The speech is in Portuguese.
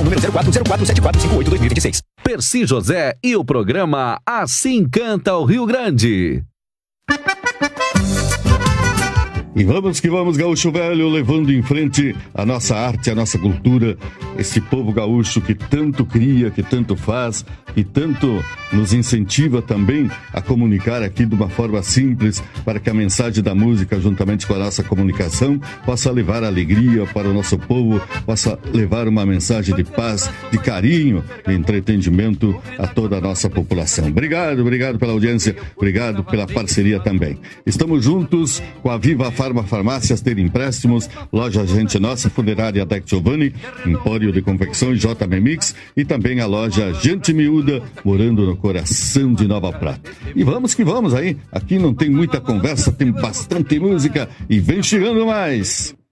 número 04047458-2026. Percy José e o programa Assim Canta o Rio Grande. E vamos que vamos, Gaúcho Velho, levando em frente a nossa arte, a nossa cultura, esse povo gaúcho que tanto cria, que tanto faz, que tanto nos incentiva também a comunicar aqui de uma forma simples, para que a mensagem da música, juntamente com a nossa comunicação, possa levar alegria para o nosso povo, possa levar uma mensagem de paz, de carinho, de entretenimento a toda a nossa população. Obrigado pela audiência, obrigado pela parceria também. Estamos juntos com a Viva Farmácias Ter Empréstimos, Loja Gente Nossa, Funerária Deck Giovanni, Empório de Confecções JM Mix e também a loja Gente Miúda, morando no coração de Nova Prata. E vamos que vamos aí, aqui não tem muita conversa, tem bastante música e vem chegando mais.